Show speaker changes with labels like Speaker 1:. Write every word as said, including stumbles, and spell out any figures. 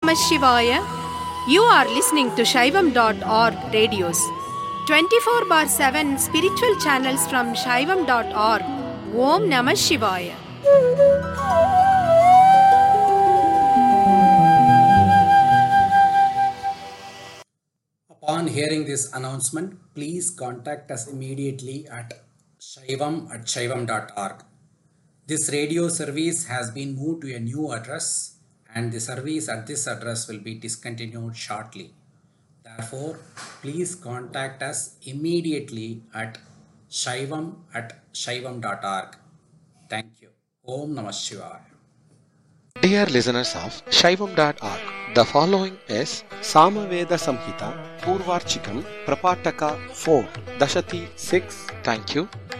Speaker 1: Shivaya. You are listening to Shaivam dot org radios. twenty-four bar seven spiritual channels from Shaivam dot org. Om Namah Shivaya.
Speaker 2: Upon hearing this announcement, please contact us immediately at shaivam at shaivam dot org. This radio service has been moved to a new address, and the service at this address will be discontinued shortly. Therefore, please contact us immediately at shaivam at shaivam dot org. Thank you. Om Namah Shivaya.
Speaker 3: Dear listeners of Shaivam dot org, the following is Samaveda Samhita Purvarchikam Prapataka four Dashati six. Thank you.